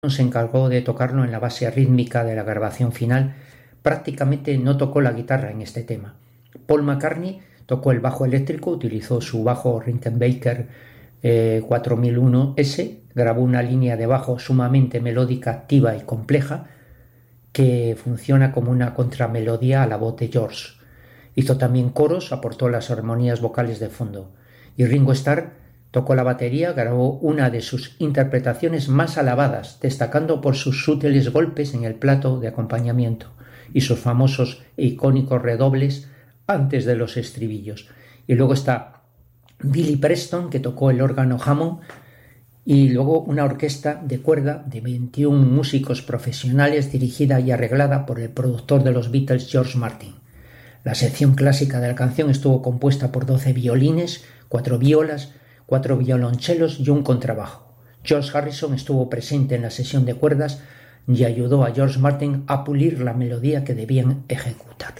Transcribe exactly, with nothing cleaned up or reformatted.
se encargó de tocarlo en la base rítmica de la grabación final. Prácticamente no tocó la guitarra en este tema. Paul McCartney tocó el bajo eléctrico, utilizó su bajo Rickenbacker eh, cuatro mil uno ese, grabó una línea de bajo sumamente melódica, activa y compleja, que funciona como una contramelodía a la voz de George. Hizo también coros, aportó las armonías vocales de fondo. Y Ringo Starr tocó la batería, grabó una de sus interpretaciones más alabadas, destacando por sus sutiles golpes en el plato de acompañamiento y sus famosos e icónicos redobles antes de los estribillos. Y luego está Billy Preston, que tocó el órgano Hammond, y luego una orquesta de cuerda de veintiún músicos profesionales dirigida y arreglada por el productor de los Beatles, George Martin. La sección clásica de la canción estuvo compuesta por doce violines, cuatro violas, cuatro violonchelos y un contrabajo. George Harrison estuvo presente en la sesión de cuerdas y ayudó a George Martin a pulir la melodía que debían ejecutar.